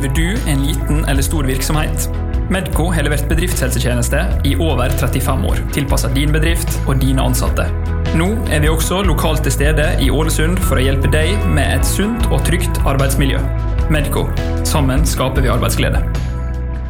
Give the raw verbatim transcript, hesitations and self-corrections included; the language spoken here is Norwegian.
Driver du en liten eller stor virksomhet? Medco har levert bedriftshelsetjeneste i over trettifem år, tilpasset din bedrift og dine ansatte. Nå er vi også lokalt til stede i Ålesund for å hjelpe deg med et sunt og trygt arbeidsmiljø. Medco. Sammen skaper vi arbeidsglede.